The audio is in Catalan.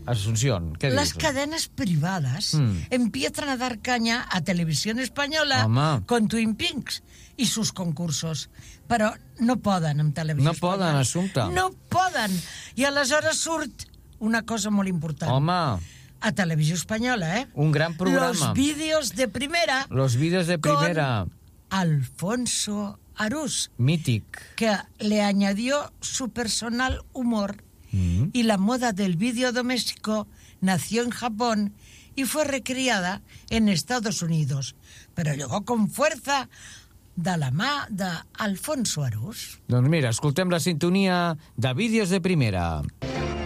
Asunción, ¿qué Las dices? cadenas privadas empiezan a dar caña a Televisión Espanyola Home. con Twin Peaks y sus concursos. Però no poden amb Televisió No poden, Espanyola. Assumpta. No poden. I aleshores surt una cosa molt important. Home, A Televisió Espanyola, un gran programa. Los vídeos de primera. Los vídeos de primera. Con Alfonso Arús, Mític. que le añadió su personal humor. Y la moda del vídeo doméstico nació en Japón y fue recriada en Estados Unidos, pero llegó con fuerza de la mà d'Alfonso Arús. Doncs mira, escoltem la sintonia de vídeos de primera.